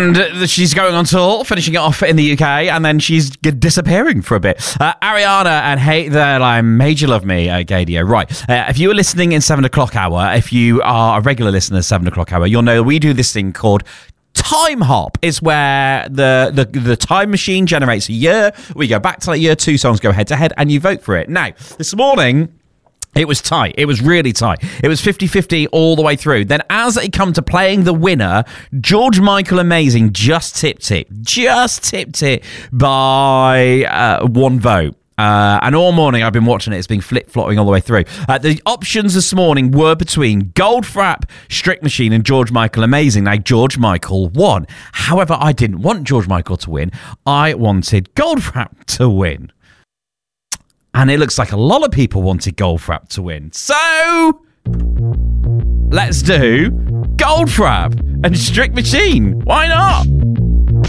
And she's going on tour, finishing it off in the UK, and then she's disappearing for a bit. Ariana and Hey There, I Made You Love Me, Gadio. Right. If you were listening in 7 o'clock hour, if you are a regular listener 7 o'clock hour, you'll know we do this thing called Time Hop. Is where the time machine generates a year. We go back to that year, 2 songs go head to head, and you vote for it. Now, this morning, it was tight. It was really tight. It was 50-50 all the way through. Then as it come to playing the winner, George Michael Amazing just tipped it by 1 vote. And all morning I've been watching it. It's been flip-flopping all the way through. The options this morning were between Goldfrapp, Strict Machine and George Michael Amazing. Now, George Michael won. However, I didn't want George Michael to win. I wanted Goldfrapp to win. And it looks like a lot of people wanted Goldfrapp to win. So, let's do Goldfrapp and Strict Machine. Why not?